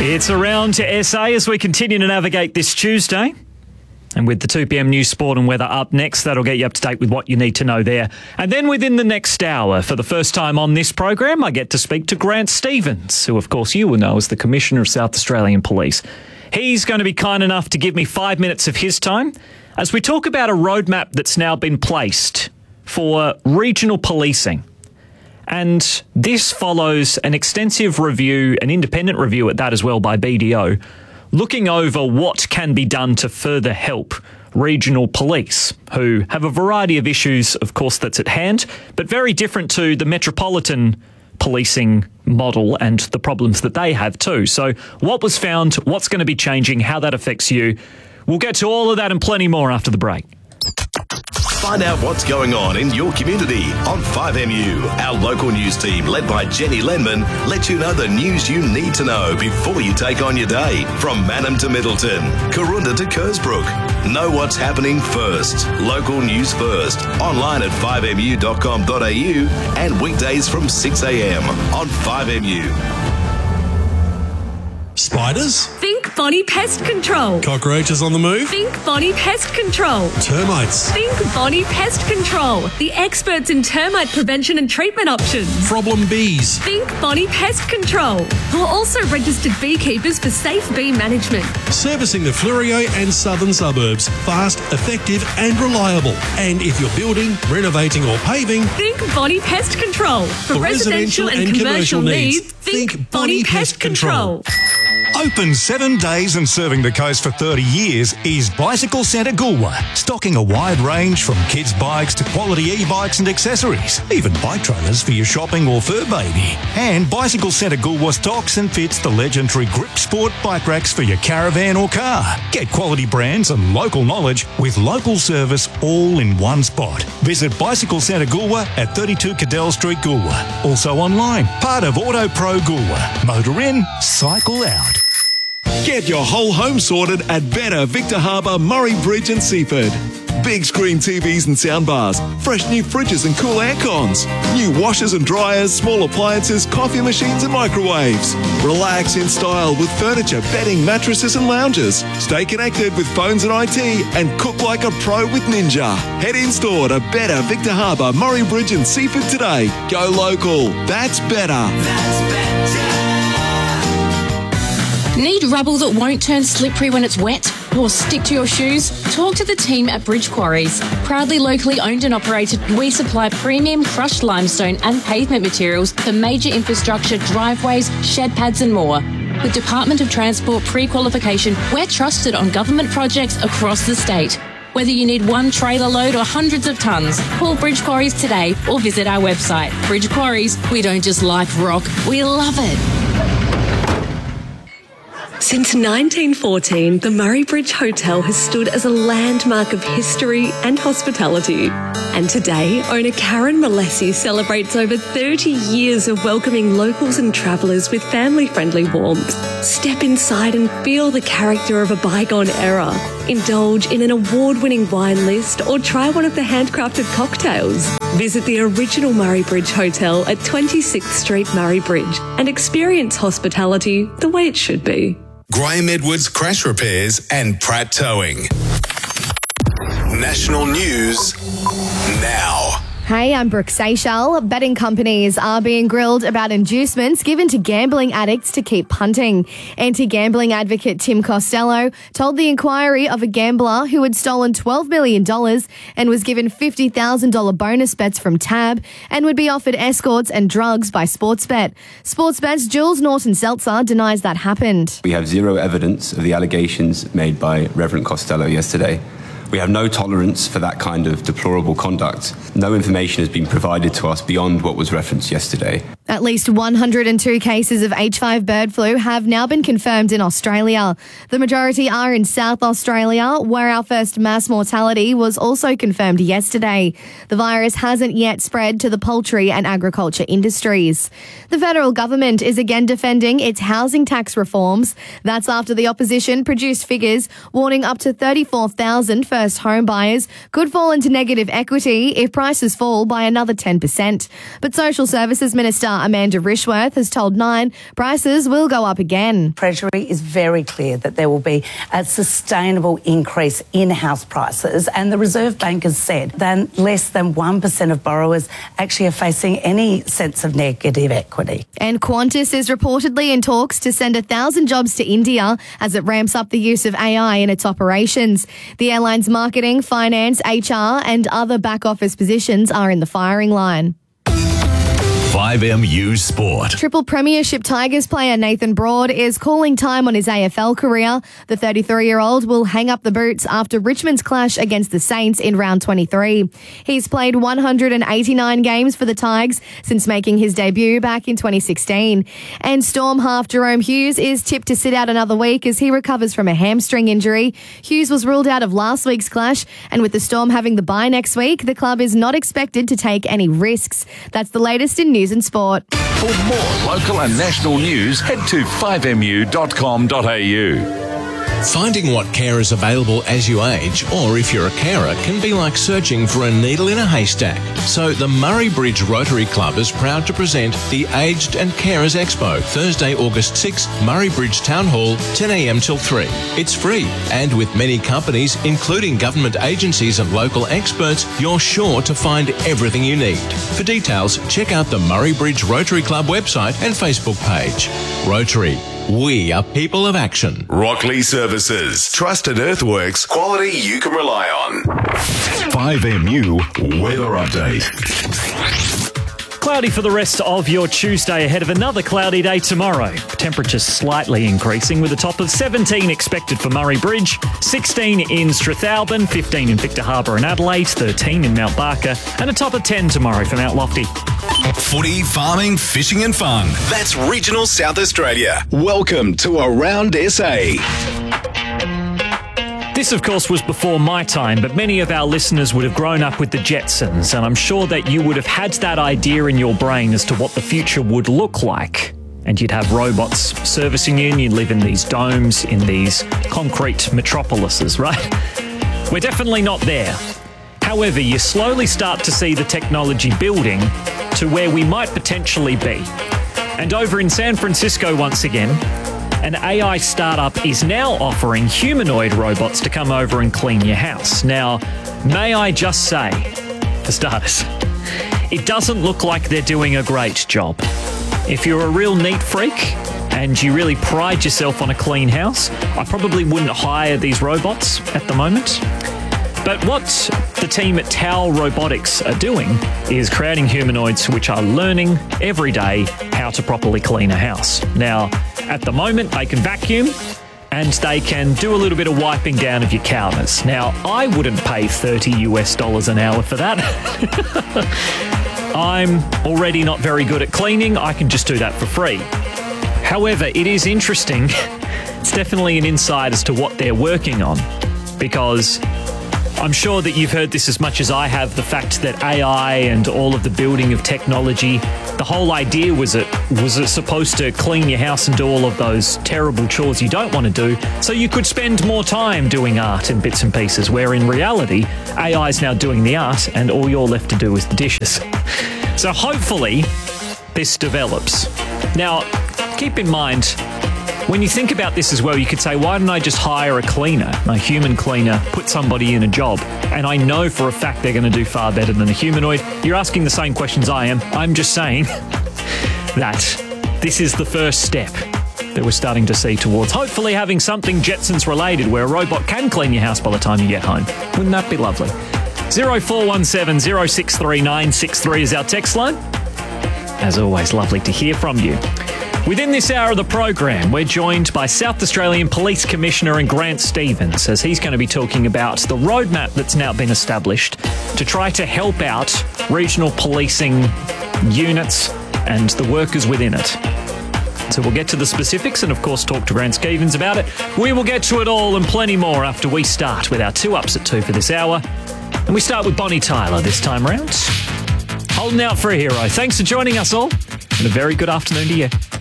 It's around to SA as we continue to navigate this Tuesday. And with the 2 p.m. news, sport and weather up next, that'll get you up to date with what you need to know there. And then within the next hour, for the first time on this program, I get to speak to Grant Stevens, who of course you will know as the Commissioner of South Australian Police. He's going to be kind enough to give me 5 minutes of his time as we talk about a roadmap that's now been placed for regional policing. And this follows an extensive review, an independent review at that as well by BDO, looking over what can be done to further help regional police, who have a variety of issues, of course, that's at hand, but very different to the metropolitan policing model and the problems that they have too. So what was found, what's going to be changing, how that affects you. We'll get to all of that and plenty more after the break. Find out what's going on in your community on 5MU. Our local news team, led by Jenny Lenman, lets you know the news you need to know before you take on your day. From Mannum to Middleton, Karoonda to Kersbrook. Know what's happening first. Local news first. Online at 5mu.com.au and weekdays from 6 a.m. on 5MU. Spiders? Think Bonnie Pest Control. Cockroaches on the move? Think Bonnie Pest Control. Termites? Think Bonnie Pest Control. The experts in termite prevention and treatment options. Problem bees? Think Bonnie Pest Control, who are also registered beekeepers for safe bee management. Servicing the Fleurieu and southern suburbs. Fast, effective and reliable. And if you're building, renovating or paving, think Bonnie Pest Control. For residential and commercial needs, think Bonnie Pest Control. Open 7 days and serving the coast for 30 years is Bicycle Centre Goolwa, stocking a wide range from kids' bikes to quality e-bikes and accessories, even bike trailers for your shopping or fur baby. And Bicycle Centre Goolwa stocks and fits the legendary Grip Sport bike racks for your caravan or car. Get quality brands and local knowledge with local service all in one spot. Visit Bicycle Centre Goolwa at 32 Cadell Street, Goolwa. Also online, part of Auto Pro Goolwa. Motor in, cycle out. Get your whole home sorted at Better Victor Harbour, Murray Bridge and Seaford. Big screen TVs and soundbars, fresh new fridges and cool air cons, new washers and dryers, small appliances, coffee machines and microwaves. Relax in style with furniture, bedding, mattresses and lounges. Stay connected with phones and IT and cook like a pro with Ninja. Head in store to Better Victor Harbour, Murray Bridge and Seaford today. Go local. That's better. That's better. Need rubble that won't turn slippery when it's wet or stick to your shoes? Talk to the team at Bridge Quarries. Proudly locally owned and operated, we supply premium crushed limestone and pavement materials for major infrastructure, driveways, shed pads and more. With Department of Transport pre-qualification, we're trusted on government projects across the state. Whether you need one trailer load or hundreds of tonnes, call Bridge Quarries today or visit our website. Bridge Quarries, we don't just like rock, we love it. Since 1914, the Murray Bridge Hotel has stood as a landmark of history and hospitality. And today, owner Karen Malesi celebrates over 30 years of welcoming locals and travellers with family-friendly warmth. Step inside and feel the character of a bygone era. Indulge in an award-winning wine list or try one of the handcrafted cocktails. Visit the original Murray Bridge Hotel at 26th Street, Murray Bridge, and experience hospitality the way it should be. Graham Edwards Crash Repairs and Pratt Towing. National news now. Hey, I'm Brooke Seychelles. Betting companies are being grilled about inducements given to gambling addicts to keep punting. Anti-gambling advocate Tim Costello told the inquiry of a gambler who had stolen $12 million and was given $50,000 bonus bets from Tab and would be offered escorts and drugs by Sportsbet. Sportsbet's Jules Norton-Seltzer denies that happened. We have zero evidence of the allegations made by Reverend Costello yesterday. We have no tolerance for that kind of deplorable conduct. No information has been provided to us beyond what was referenced yesterday. At least 102 cases of H5 bird flu have now been confirmed in Australia. The majority are in South Australia, where our first mass mortality was also confirmed yesterday. The virus hasn't yet spread to the poultry and agriculture industries. The federal government is again defending its housing tax reforms. That's after the opposition produced figures warning up to 34,000 first home buyers could fall into negative equity if prices fall by another 10%. But Social Services Minister Amanda Rishworth has told Nine prices will go up again. Treasury is very clear that there will be a sustainable increase in house prices, and the Reserve Bank has said that less than 1% of borrowers actually are facing any sense of negative equity. And Qantas is reportedly in talks to send 1,000 jobs to India as it ramps up the use of AI in its operations. The airline's marketing, finance, HR and other back office positions are in the firing line. 5MU Sport. Triple Premiership Tigers player Nathan Broad is calling time on his AFL career. The 33-year-old will hang up the boots after Richmond's clash against the Saints in round 23. He's played 189 games for the Tigers since making his debut back in 2016. And Storm half Jerome Hughes is tipped to sit out another week as he recovers from a hamstring injury. Hughes was ruled out of last week's clash, and with the Storm having the bye next week, the club is not expected to take any risks. That's the latest in news and sport. For more local and national news, head to 5mu.com.au. Finding what care is available as you age, or if you're a carer, can be like searching for a needle in a haystack. So the Murray Bridge Rotary Club is proud to present the Aged and Carers Expo, Thursday, August 6, Murray Bridge Town Hall, 10 a.m. till 3. It's free, and with many companies, including government agencies and local experts, you're sure to find everything you need. For details, check out the Murray Bridge Rotary Club website and Facebook page. Rotary. We are people of action. Rockley Services. Trusted earthworks. Quality you can rely on. 5MU Weather Update. Cloudy for the rest of your Tuesday ahead of another cloudy day tomorrow. Temperatures slightly increasing with a top of 17 expected for Murray Bridge, 16 in Strathalbyn, 15 in Victor Harbour and Adelaide, 13 in Mount Barker, and a top of 10 tomorrow for Mount Lofty. Footy, farming, fishing and fun. That's regional South Australia. Welcome to Around SA. This, of course, was before my time, but many of our listeners would have grown up with the Jetsons, and I'm sure that you would have had that idea in your brain as to what the future would look like. And you'd have robots servicing you, and you'd live in these domes, in these concrete metropolises, right? We're definitely not there. However, you slowly start to see the technology building to where we might potentially be. And over in San Francisco, once again, an AI startup is now offering humanoid robots to come over and clean your house. Now, may I just say, for starters, it doesn't look like they're doing a great job. If you're a real neat freak and you really pride yourself on a clean house, I probably wouldn't hire these robots at the moment. But what the team at Tau Robotics are doing is creating humanoids which are learning every day how to properly clean a house. Now, at the moment, they can vacuum and they can do a little bit of wiping down of your counters. Now, I wouldn't pay $30 an hour for that. I'm already not very good at cleaning. I can just do that for free. However, it is interesting. It's definitely an insight as to what they're working on, because I'm sure that you've heard this as much as I have, the fact that AI and all of the building of technology, the whole idea was it supposed to clean your house and do all of those terrible chores you don't want to do, so you could spend more time doing art and bits and pieces, where in reality, AI is now doing the art and all you're left to do is the dishes. So hopefully this develops. Now, keep in mind, when you think about this as well, you could say, why don't I just hire a cleaner, a human cleaner, put somebody in a job? And I know for a fact they're going to do far better than a humanoid. You're asking the same questions I am. I'm just saying that this is the first step that we're starting to see towards hopefully having something Jetsons related where a robot can clean your house by the time you get home. Wouldn't that be lovely? 0417 063 963 is our text line. As always, lovely to hear from you. Within this hour of the program, we're joined by South Australian Police Commissioner and Grant Stevens, as he's going to be talking about the roadmap that's now been established to try to help out regional policing units and the workers within it. So we'll get to the specifics and, of course, talk to Grant Stevens about it. We will get to it all and plenty more after we start with our 2 Ups at 2 for this hour. And we start with Bonnie Tyler this time round. Holding out for a hero. Thanks for joining us all, and a very good afternoon to you.